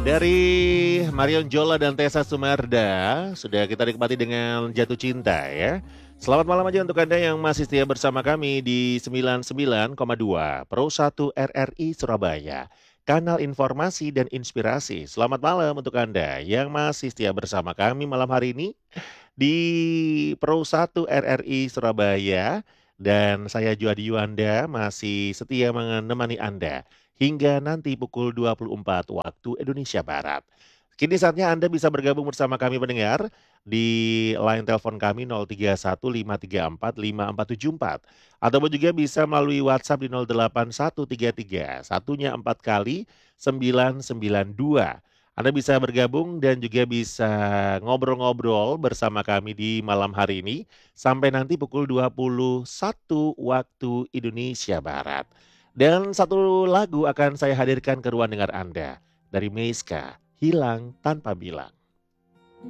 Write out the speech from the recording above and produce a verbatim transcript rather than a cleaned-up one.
Dari Marion Jola dan Tessa Sumarda, sudah kita nikmati dengan Jatuh Cinta ya. Selamat malam aja untuk Anda yang masih setia bersama kami di sembilan puluh sembilan koma dua Pro satu R R I Surabaya. Kanal informasi dan inspirasi. Selamat malam untuk Anda yang masih setia bersama kami malam hari ini di Pro satu R R I Surabaya. Dan saya Juadi Yuanda masih setia menemani Anda hingga nanti pukul dua puluh empat waktu Indonesia Barat. Kini saatnya Anda bisa bergabung bersama kami pendengar di line telepon kami nol tiga satu lima tiga empat lima empat tujuh empat ataupun juga bisa melalui WhatsApp di nol delapan satu tiga tiga satunya empat kali sembilan sembilan dua. Anda bisa bergabung dan juga bisa ngobrol-ngobrol bersama kami di malam hari ini sampai nanti pukul dua puluh satu waktu Indonesia Barat. Dan satu lagu akan saya hadirkan ke ruang dengar Anda dari Meiska, Hilang Tanpa Bilang.